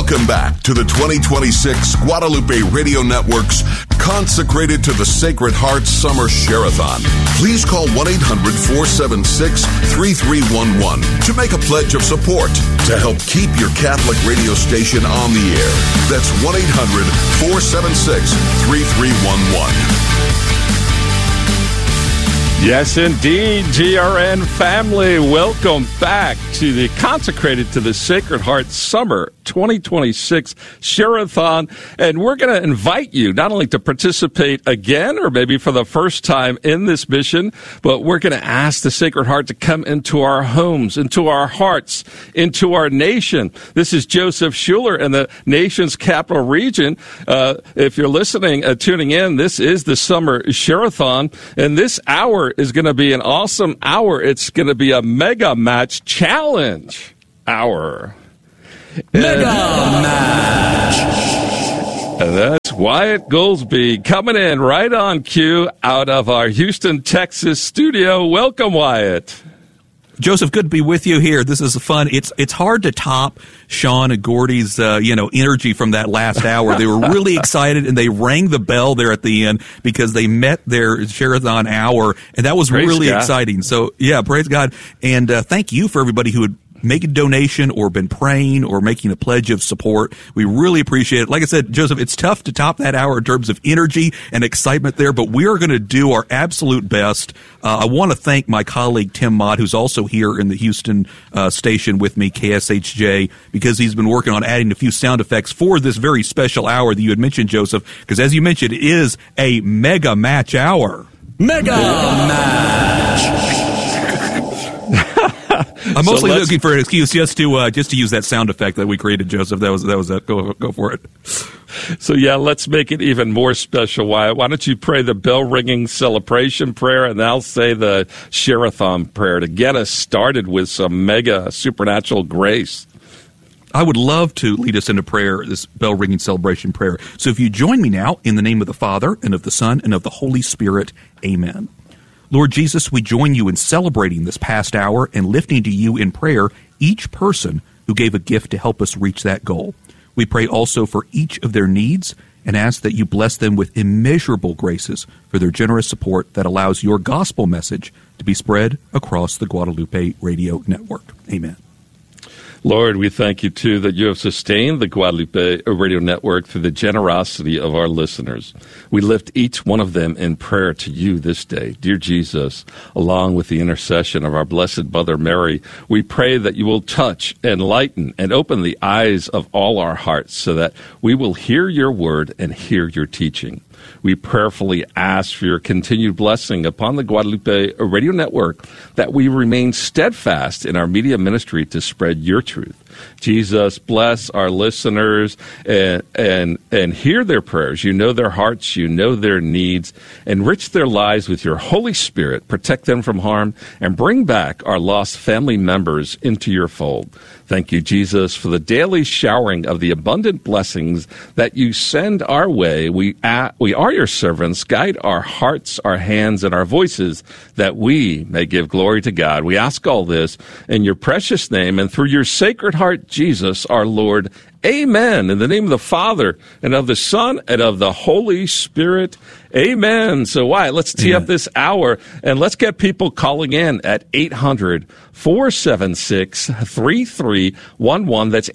Welcome back to the 2026 Guadalupe Radio Network's Consecrated to the Sacred Heart Summer Share-a-thon. Please call 1-800-476-3311 to make a pledge of support to help keep your Catholic radio station on the air. That's 1-800-476-3311. Yes, indeed, GRN family. Welcome back to the Consecrated to the Sacred Heart Summer 2026 Share-a-thon. And we're going to invite you not only to participate again or maybe for the first time in this mission, but we're going to ask the Sacred Heart to come into our homes, into our hearts, into our nation. This is Joseph Schuler in the nation's capital region. If you're listening, tuning in, this is the Summer Share-a-thon. And this hour is going to be an awesome hour. It's going to be a mega match challenge hour. Mega match. And that's Wyatt Goolsbee coming in right on cue out of our Houston, Texas studio. Welcome, Wyatt. Joseph, good to be with you here. This is fun. It's hard to top Sean and Gordy's energy from that last hour. They were really excited, and they rang the bell there at the end because they met their Share-a-thon hour, and that was really exciting. So, yeah, praise God. And thank you for everybody who had make a donation or been praying or making a pledge of support. We really appreciate it. Like I said, Joseph, it's tough to top that hour in terms of energy and excitement there, but we are going to do our absolute best. I want to thank my colleague Tim Mott, who's also here in the Houston station with me, KSHJ, because he's been working on adding a few sound effects for this very special hour that you had mentioned, Joseph, because as you mentioned, it is a mega match hour. Mega match! I'm mostly looking for an excuse just to use that sound effect that we created, Joseph. That was it. Go for it. So yeah, let's make it even more special. Why don't you pray the bell ringing celebration prayer, and I'll say the Share-a-thon prayer to get us started with some mega supernatural grace. I would love to lead us into prayer, this bell-ringing celebration prayer. So if you join me now, in the name of the Father, and of the Son, and of the Holy Spirit, amen. Lord Jesus, we join you in celebrating this past hour and lifting to you in prayer each person who gave a gift to help us reach that goal. We pray also for each of their needs and ask that you bless them with immeasurable graces for their generous support that allows your gospel message to be spread across the Guadalupe Radio Network. Amen. Lord, we thank you, too, that you have sustained the Guadalupe Radio Network through the generosity of our listeners. We lift each one of them in prayer to you this day. Dear Jesus, along with the intercession of our Blessed Mother Mary, we pray that you will touch, enlighten, and open the eyes of all our hearts so that we will hear your word and hear your teaching. We prayerfully ask for your continued blessing upon the Guadalupe Radio Network, that we remain steadfast in our media ministry to spread your truth. Jesus, bless our listeners and hear their prayers. You know their hearts, you know their needs. Enrich their lives with your Holy Spirit. Protect them from harm and bring back our lost family members into your fold. Thank you, Jesus, for the daily showering of the abundant blessings that you send our way. We are your servants. Guide our hearts, our hands, and our voices that we may give glory to God. We ask all this in your precious name and through your sacred heart, Jesus, our Lord. Amen. In the name of the Father, and of the Son, and of the Holy Spirit. Amen. So, let's tee up this hour, and let's get people calling in at 800-476-3311. That's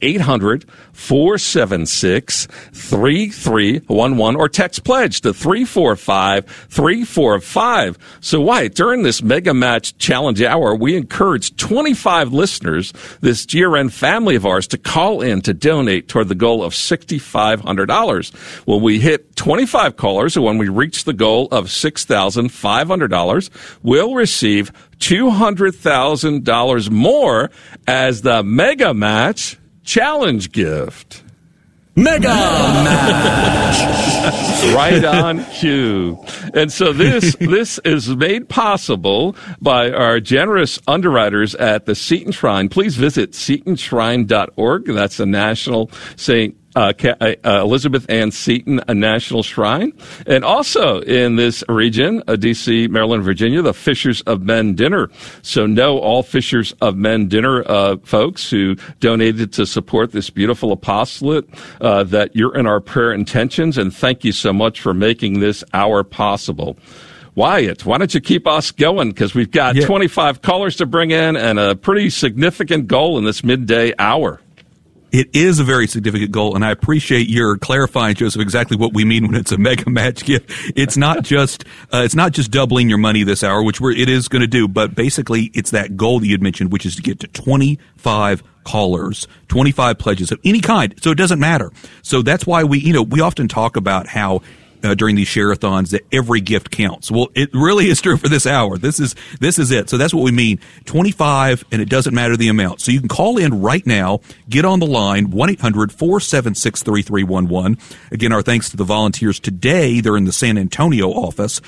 800-476-3311. Or text pledge to 345-345. So, during this Mega Match Challenge Hour, we encourage 25 listeners, this GRN family of ours, to call in to donate toward the goal of $6,500. When we hit 25 callers, and when we reach the goal of $6,500, we'll receive $200,000 more as the Mega Match Challenge gift. Mega Match! Right on cue. And so this is made possible by our generous underwriters at the Seton Shrine. Please visit SetonShrine.org. That's the National St. Elizabeth Ann Seton National Shrine. And also in this region, D.C., Maryland, Virginia, the Fishers of Men Dinner. So know all Fishers of Men Dinner folks who donated to support this beautiful apostolate, that you're in our prayer intentions, and thank you so much for making this hour possible. Wyatt, why don't you keep us going, because we've got 25 callers to bring in and a pretty significant goal in this midday hour. It is a very significant goal, and I appreciate your clarifying, Joseph, exactly what we mean when it's a mega match gift. It's not just doubling your money this hour, which it is going to do, but basically it's that goal that you'd mentioned, which is to get to 25 callers, 25 pledges of any kind. So it doesn't matter. So that's why we often talk about how during these share-a-thons that every gift counts. Well, it really is true for this hour. This is it. So that's what we mean. 25, and it doesn't matter the amount. So you can call in right now, get on the line, 1-800-476-3311. Again, our thanks to the volunteers today. They're in the San Antonio office,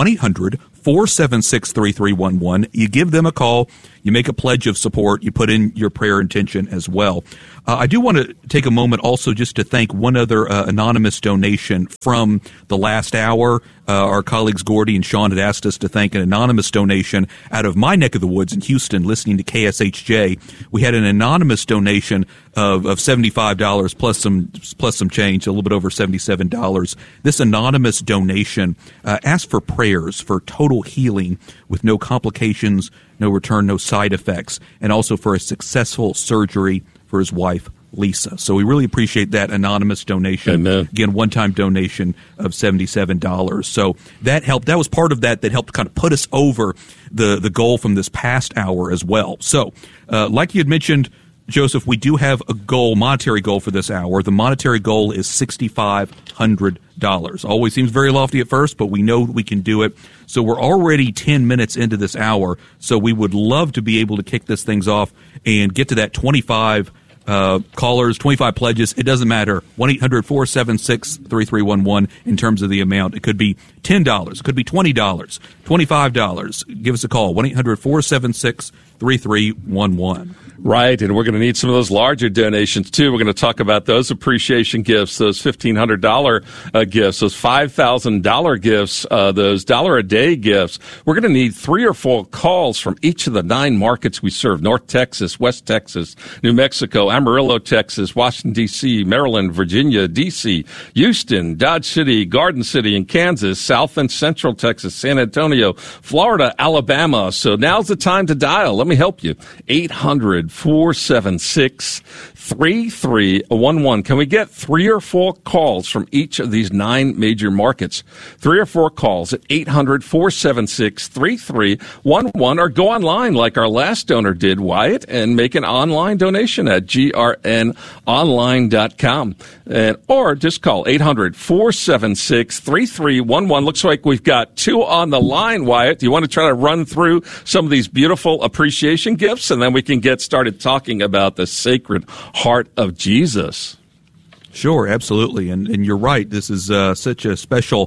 1-800-476-3311. You give them a call. You make a pledge of support. You put in your prayer intention as well. I do want to take a moment also just to thank one other anonymous donation from the last hour. Our colleagues Gordy and Sean had asked us to thank an anonymous donation out of my neck of the woods in Houston, listening to KSHJ. We had an anonymous donation of $75 plus some change, a little bit over $77. This anonymous donation asked for prayers for total healing with no complications, no return, no side effects, and also for a successful surgery for his wife, Lisa. So we really appreciate that anonymous donation. Amen. Again, one-time donation of $77. So that helped. That was part of that helped kind of put us over the goal from this past hour as well. So like you had mentioned, Joseph, we do have a monetary goal for this hour. The monetary goal is $6,500. Always seems very lofty at first, but we know we can do it. So we're already 10 minutes into this hour, so we would love to be able to kick this things off and get to that 25 callers, 25 pledges. It doesn't matter. 1-800-476-3311 in terms of the amount. It could be $10. It could be $20, $25. Give us a call. 1-800-476-3311. Right, and we're going to need some of those larger donations, too. We're going to talk about those appreciation gifts, those $1,500 gifts, those $5,000 gifts, those $1-a-day gifts. We're going to need 3 or 4 calls from each of the 9 markets we serve: North Texas, West Texas, New Mexico, Amarillo, Texas, Washington, D.C., Maryland, Virginia, D.C., Houston, Dodge City, Garden City, and Kansas, South and Central Texas, San Antonio, Florida, Alabama. So now's the time to dial. Let me help you. 800-476-3311. Can we get 3 or 4 calls from each of these 9 major markets? 3 or 4 calls at 800-476-3311, or go online like our last donor did, Wyatt, and make an online donation at grnonline.com. Or just call 800-476-3311. Looks like we've got 2 on the line, Wyatt. Do you want to try to run through some of these beautiful appreciation gifts, and then we can get started talking about the Sacred Heart of Jesus? Sure, absolutely. And you're right. This is such a special,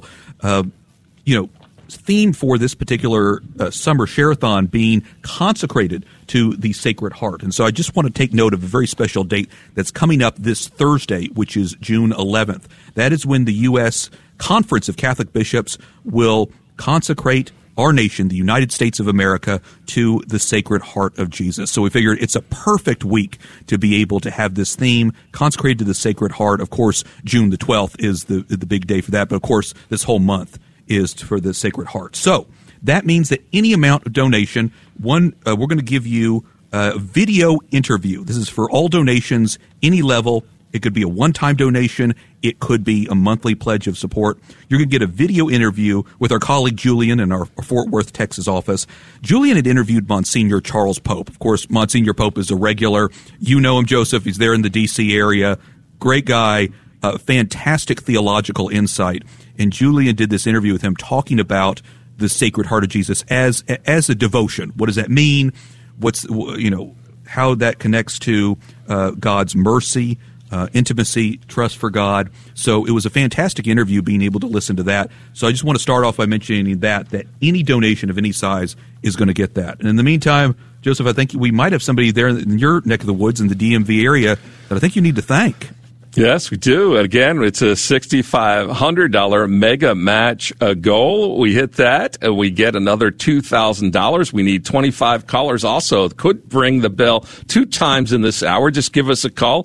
theme for this particular summer share-a-thon, being consecrated to the Sacred Heart. And so I just want to take note of a very special date that's coming up this Thursday, which is June 11th. That is when the U.S. Conference of Catholic Bishops will consecrate our nation, the United States of America, to the Sacred Heart of Jesus. So we figured it's a perfect week to be able to have this theme consecrated to the Sacred Heart. Of course, June the 12th is the big day for that, but of course, this whole month is for the Sacred Heart. So that means that any amount of donation, we're going to give you a video interview. This is for all donations, any level. It could be a one-time donation. It could be a monthly pledge of support. You're going to get a video interview with our colleague Julian in our Fort Worth, Texas office. Julian had interviewed Monsignor Charles Pope. Of course, Monsignor Pope is a regular. You know him, Joseph. He's there in the D.C. area. Great guy. Fantastic theological insight. And Julian did this interview with him talking about the Sacred Heart of Jesus as a devotion. What does that mean? How that connects to God's mercy, intimacy, trust for God. So it was a fantastic interview, being able to listen to that. So I just want to start off by mentioning that any donation of any size is going to get that. And in the meantime, Joseph, I think we might have somebody there in your neck of the woods in the DMV area that I think you need to thank. Yes, we do. Again, it's a $6,500 mega match goal. We hit that. We get another $2,000. We need 25 callers also. Could ring the bell 2 times in this hour. Just give us a call,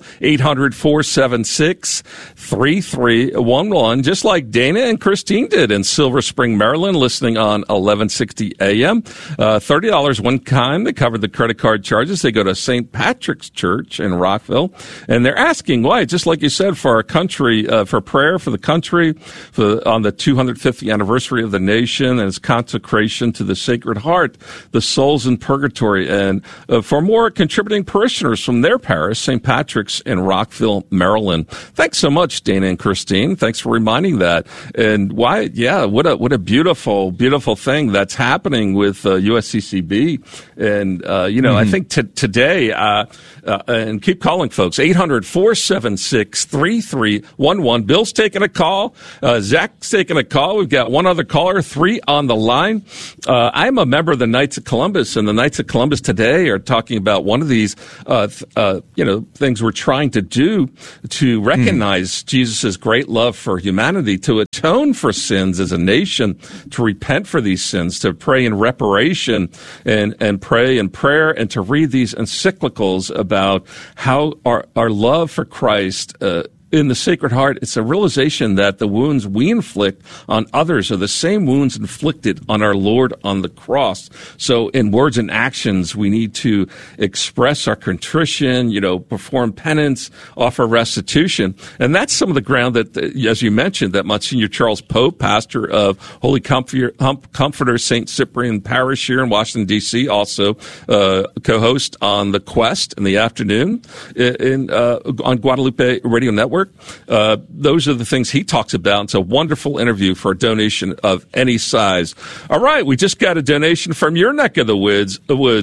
800-476-3311, just like Dana and Christine did in Silver Spring, Maryland, listening on 1160 AM. $30 one time. They covered the credit card charges. They go to St. Patrick's Church in Rockville, and they're asking why, just like you said, for our country, for prayer for the country, on the 250th anniversary of the nation and its consecration to the Sacred Heart, the souls in purgatory, and for more contributing parishioners from their parish, St. Patrick's in Rockville, Maryland. Thanks so much, Dana and Christine. Thanks for reminding that. And why, yeah, what a beautiful, beautiful thing that's happening with USCCB. And, I think today, and keep calling, folks, 800-476-3311. Bill's taking a call. Zach's taking a call. We've got one other caller, 3 on the line. I'm a member of the Knights of Columbus, and the Knights of Columbus today are talking about one of these, things we're trying to do to recognize Jesus' great love for humanity, to atone for sins as a nation, to repent for these sins, to pray in reparation and pray in prayer, and to read these encyclicals about how our love for Christ in the Sacred Heart, it's a realization that the wounds we inflict on others are the same wounds inflicted on our Lord on the cross. So in words and actions, we need to express our contrition, perform penance, offer restitution. And that's some of the ground that, as you mentioned, that Monsignor Charles Pope, pastor of Holy Comforter St. Cyprian Parish here in Washington, D.C., also co-host on The Quest in the afternoon on Guadalupe Radio Network. Those are the things he talks about. It's a wonderful interview for a donation of any size. All right, we just got a donation from your neck of the woods.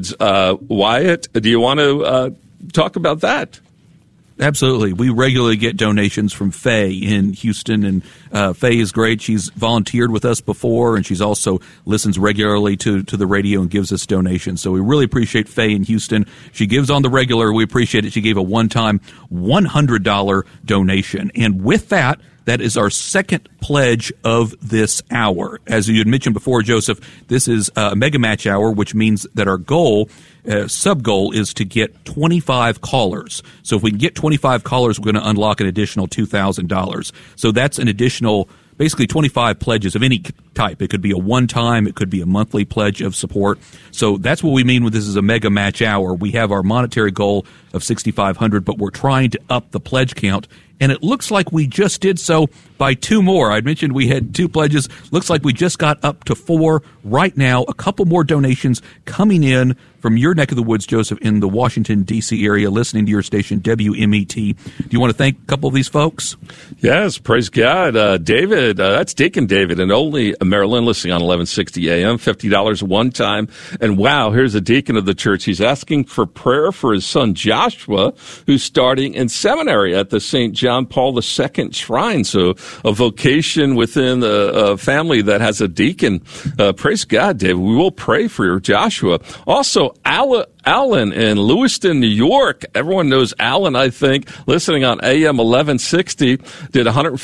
Wyatt, do you want to talk about that? Absolutely. We regularly get donations from Faye in Houston, and Faye is great. She's volunteered with us before, and she's also listens regularly to the radio and gives us donations. So we really appreciate Faye in Houston. She gives on the regular. We appreciate it. She gave a one-time $100 donation. And with that, that is our second pledge of this hour. As you had mentioned before, Joseph, this is a mega match hour, which means that our goal, sub-goal, is to get 25 callers. So if we can get 25 callers, we're going to unlock an additional $2,000. So that's an additional, basically 25 pledges of any type. It could be a one-time, it could be a monthly pledge of support. So that's what we mean when this is a mega match hour. We have our monetary goal of $6,500, but we're trying to up the pledge count. And it looks like we just did so by 2 more. I mentioned we had 2 pledges. Looks like we just got up to 4 right now. A couple more donations coming in from your neck of the woods, Joseph, in the Washington, D.C. area, listening to your station, WMET. Do you want to thank a couple of these folks? Yes, praise God. David, that's Deacon David in Olney, Maryland, listening on 1160 AM, $50 one time. And wow, here's a deacon of the church. He's asking for prayer for his son Joshua, who's starting in seminary at the St. John Paul II Shrine. So a vocation within a family that has a deacon. Praise God, David. We will pray for your Joshua. Also, Alan in Lewiston, New York. Everyone knows Alan, I think, listening on AM 1160, did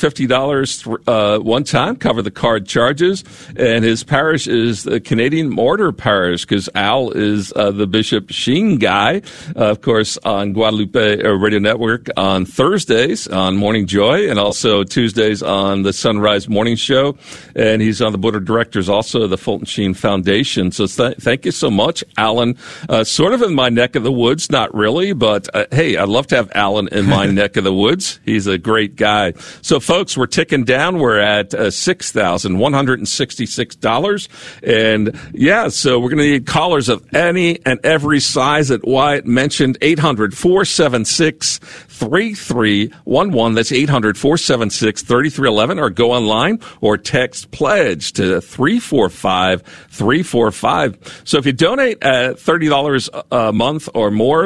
$150 one time, cover the card charges, and his parish is the Canadian Mortar Parish, because Al is the Bishop Sheen guy, of course, on Guadalupe Radio Network on Thursdays on Morning Joy, and also Tuesdays on the Sunrise Morning Show, and he's on the board of directors also of the Fulton Sheen Foundation. So thank you so much, Alan. Sort of in my neck of the woods, not really, but hey, I'd love to have Alan in my neck of the woods. He's a great guy. So, folks, we're ticking down. We're at $6,166. And, yeah, so we're going to need callers of any and every size that Wyatt mentioned. 800-476-3311. That's 800-476-3311. Or go online or text PLEDGE to 345-345. So if you donate $30 a month or more,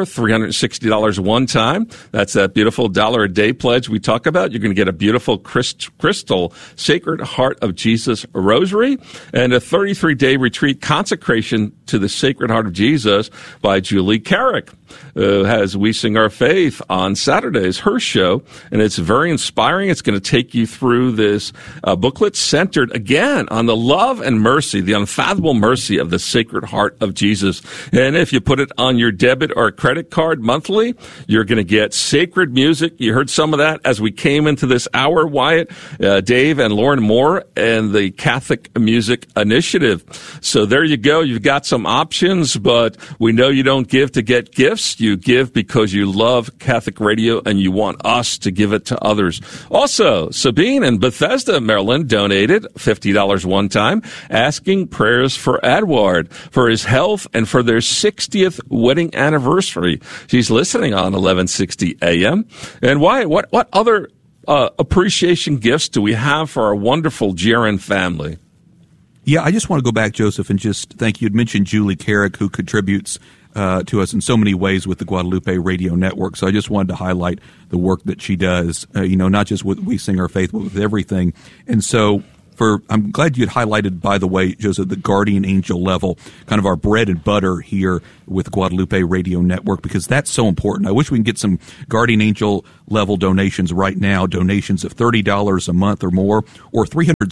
$360 one time. That's that beautiful $1 a day pledge we talk about. You're going to get a beautiful crystal Sacred Heart of Jesus rosary and a 33-day retreat consecration to the Sacred Heart of Jesus by Julie Carrick, who has We Sing Our Faith on Saturdays, her show, and it's very inspiring. It's going to take you through this booklet centered, again, on the love and mercy, the unfathomable mercy of the Sacred Heart of Jesus. And if you put it on your debit or credit card monthly, you're going to get sacred music. You heard some of that as we came into this hour, Wyatt, Dave and Lauren Moore, and the Catholic Music Initiative. So there you go. You've got some options, but we know you don't give to get gifts. You give because you love Catholic radio and you want us to give it to others. Also, Sabine in Bethesda, Maryland, donated $50 one time, asking prayers for Edward, for his health, and for their 60th wedding anniversary. She's listening on 1160 AM. And Wyatt, what other appreciation gifts do we have for our wonderful GRN family? Yeah, I just want to go back, Joseph, and just thank you. You'd mentioned Julie Carrick, who contributes to us in so many ways with the Guadalupe Radio Network. So I just wanted to highlight the work that she does, not just with We Sing Our Faith, but with everything. And so I'm glad you had highlighted, by the way, Joseph, the guardian angel level, kind of our bread and butter here with Guadalupe Radio Network, because that's so important. I wish we can get some guardian angel level donations right now, donations of $30 a month or more, or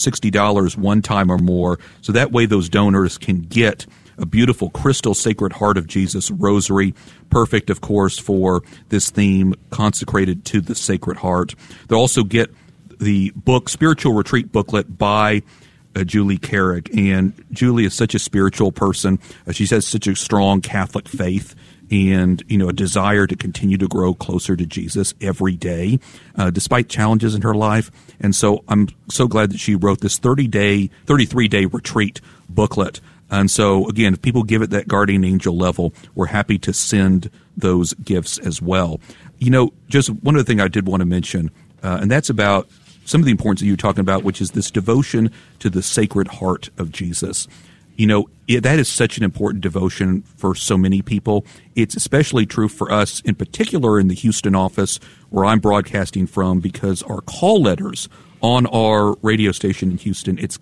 $360 one time or more, so that way those donors can get a beautiful crystal Sacred Heart of Jesus rosary, perfect, of course, for this theme, consecrated to the Sacred Heart. They'll also get the book, Spiritual Retreat booklet by Julie Carrick. And Julie is such a spiritual person. She has such a strong Catholic faith and, a desire to continue to grow closer to Jesus every day, despite challenges in her life. And so I'm so glad that she wrote this 33-day retreat booklet. And so, again, if people give it that guardian angel level, we're happy to send those gifts as well. Just one other thing I did want to mention, and that's about some of the importance that you were talking about, which is this devotion to the Sacred Heart of Jesus. That is such an important devotion for so many people. It's especially true for us, in particular in the Houston office where I'm broadcasting from, because our call letters on our radio station in Houston, it's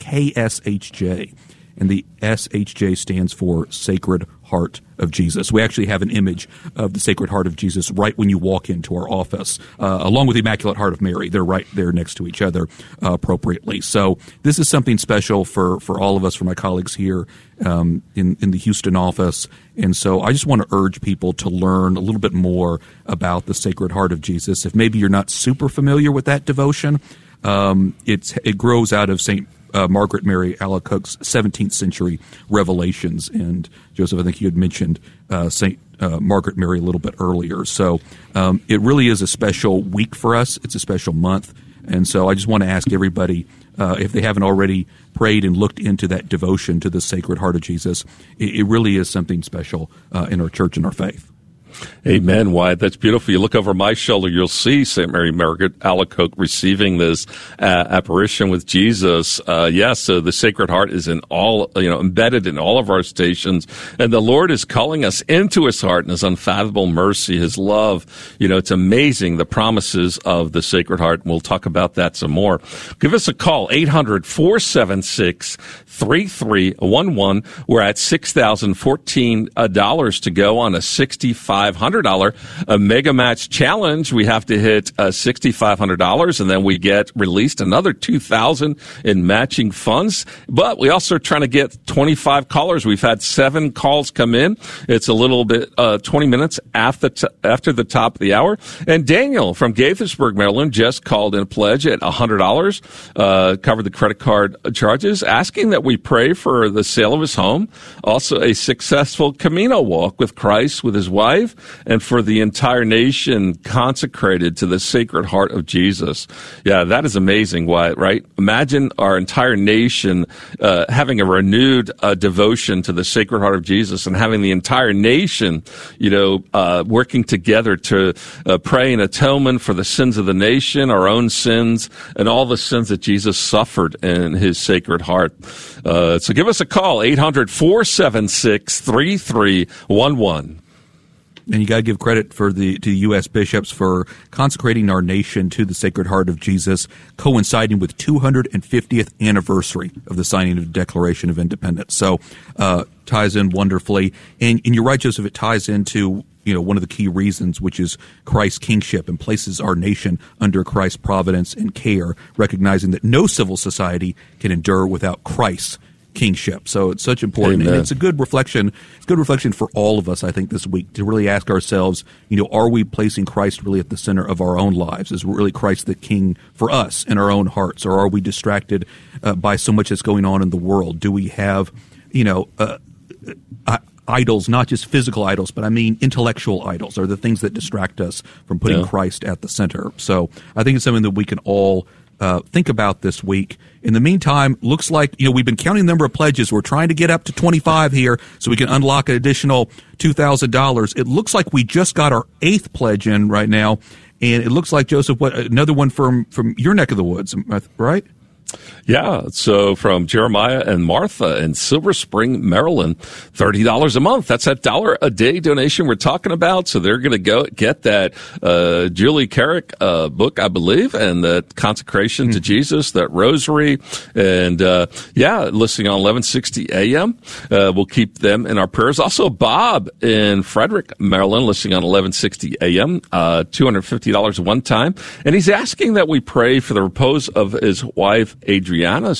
KSHJ. And the SHJ stands for Sacred Heart of Jesus. We actually have an image of the Sacred Heart of Jesus right when you walk into our office, along with the Immaculate Heart of Mary. They're right there next to each other appropriately. So this is something special for all of us, for my colleagues here in the Houston office. And so I just want to urge people to learn a little bit more about the Sacred Heart of Jesus. If maybe you're not super familiar with that devotion, it grows out of St. Margaret Mary Alacoque's 17th century revelations. And Joseph, I think you had mentioned St. Margaret Mary a little bit earlier. So it really is a special week for us. It's a special month. And so I just want to ask everybody, if they haven't already prayed and looked into that devotion to the Sacred Heart of Jesus, it really is something special in our church and our faith. Amen, Wyatt. That's beautiful. You look over my shoulder, you'll see St. Mary Margaret Alacoque receiving this apparition with Jesus. So the Sacred Heart is in all, embedded in all of our stations, and the Lord is calling us into His heart and His unfathomable mercy, His love. It's amazing, the promises of the Sacred Heart, and we'll talk about that some more. Give us a call, 800-476-3311. We're at $6,014 to go on a $6,500 Mega Match Challenge. We have to hit $6,500, and then we get released another $2,000 in matching funds. But we also are trying to get 25 callers. We've had 7 calls come in. It's a little bit 20 minutes after the top of the hour. And Daniel from Gaithersburg, Maryland, just called in a pledge at $100, covered the credit card charges, asking that we pray for the sale of his home, also a successful Camino walk with Christ with his wife, and for the entire nation consecrated to the Sacred Heart of Jesus. Yeah, that is amazing, Wyatt, right? Imagine our entire nation having a renewed devotion to the Sacred Heart of Jesus, and having the entire nation, working together to pray in atonement for the sins of the nation, our own sins, and all the sins that Jesus suffered in His Sacred Heart. So give us a call, 800-476-3311. And you got to give credit to U.S. bishops for consecrating our nation to the Sacred Heart of Jesus, coinciding with 250th anniversary of the signing of the Declaration of Independence. So ties in wonderfully. And you're right, Joseph, it ties into one of the key reasons, which is Christ's kingship, and places our nation under Christ's providence and care, recognizing that no civil society can endure without Christ's kingship. So it's such important. Amen. And it's a good reflection. It's a good reflection for all of us, I think, this week to really ask ourselves, are we placing Christ really at the center of our own lives? Is really Christ the king for us in our own hearts? Or are we distracted by so much that's going on in the world? Do we have, idols, not just physical idols, but I mean intellectual idols, are the things that distract us from putting Christ at the center. So I think it's something that we can all think about this week. In the meantime, looks like, we've been counting the number of pledges. We're trying to get up to 25 here so we can unlock an additional $2,000. It looks like we just got our 8th pledge in right now. And it looks like, Joseph, another one from your neck of the woods, right? Yeah, so from Jeremiah and Martha in Silver Spring, Maryland, $30 a month. That's that $1 a day donation we're talking about. So they're going to go get that Julie Carrick book, I believe, and that consecration to Jesus, that rosary, and listening on 1160 AM. We'll keep them in our prayers. Also, Bob in Frederick, Maryland, listening on 1160 AM, $250 one time, and he's asking that we pray for the repose of his wife, Adriana.